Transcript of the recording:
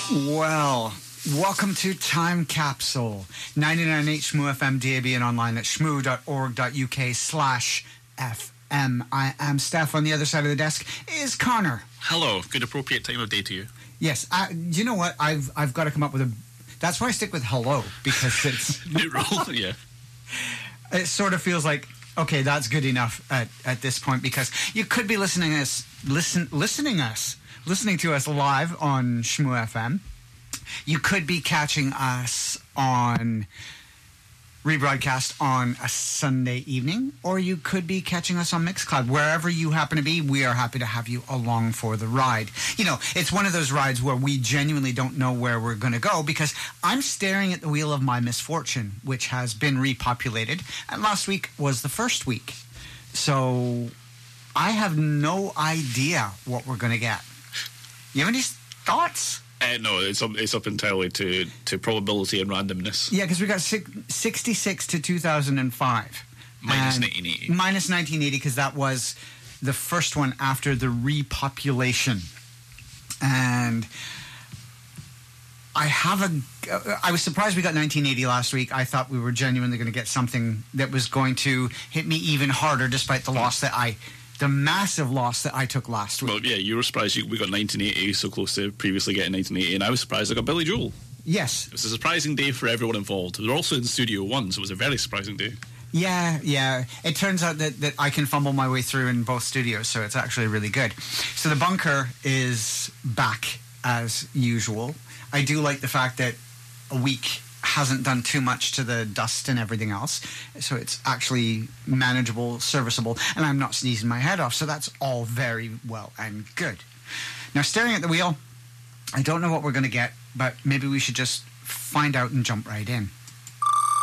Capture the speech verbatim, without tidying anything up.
Well, welcome to Time Capsule. ninety-nine point eight Shmoo F M, D A B, and online at shmoo.org.uk slash FM. I am Steph. On the other side of the desk is Connor. Hello. Good appropriate time of day to you. Yes. I, you know what? I've I've got to come up with a... That's why I stick with hello, because it's... New rule, yeah. It sort of feels like, okay, that's good enough at, at this point, because you could be listening us, listen, listening us, listening to us live on Shmoo F M. You could be catching us on rebroadcast on a Sunday evening, or you could be catching us on Mixcloud. Wherever you happen to be, we are happy to have you along for the ride. You know, it's one of those rides where we genuinely don't know where we're going to go, because I'm staring at the wheel of my misfortune, which has been repopulated, and last week was the first week. So I have no idea what we're going to get. You have any thoughts? Uh, no, it's up, it's up entirely to, to probability and randomness. Yeah, because we got six, sixty-six to two thousand five. Minus nineteen eighty. Minus nineteen eighty, because that was the first one after the repopulation. And I have a... I was surprised we got nineteen eighty last week. I thought we were genuinely going to get something that was going to hit me even harder, despite the loss that I... The massive loss that I took last week. Well, yeah, you were surprised you, we got nineteen eighty, so close to previously getting nineteen eighty, and I was surprised I got Billy Joel. Yes. It was a surprising day for everyone involved. They were also in Studio One, so it was a very surprising day. Yeah, yeah. It turns out that, that I can fumble my way through in both studios, so it's actually really good. So the bunker is back as usual. I do like the fact that a week hasn't done too much to the dust and everything else, so it's actually manageable, serviceable, and I'm not sneezing my head off, so that's all very well and good. Now, staring at the wheel, I don't know what we're going to get, but maybe we should just find out and jump right in.